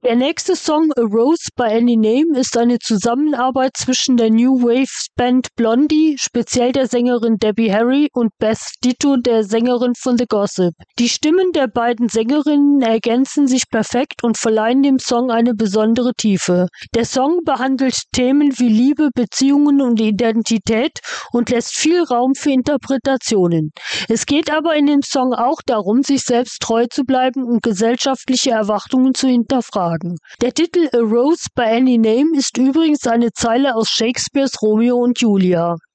Der nächste Song "A Rose" by Any Name ist eine Zusammenarbeit zwischen der New Wave Band Blondie, speziell der Sängerin Debbie Harry, und Beth Ditto, der Sängerin von The Gossip. Die Stimmen der beiden Sängerinnen ergänzen sich perfekt und verleihen dem Song eine besondere Tiefe. Der Song behandelt Themen wie Liebe, Beziehungen und Identität und lässt viel Raum für Interpretationen. Es geht aber in dem Song auch darum, sich selbst treu zu bleiben und gesellschaftliche Erwartungen zu hinterfragen. Der Titel "A Rose by Any Name" ist übrigens eine Zeile aus Shakespeares Romeo und Julia.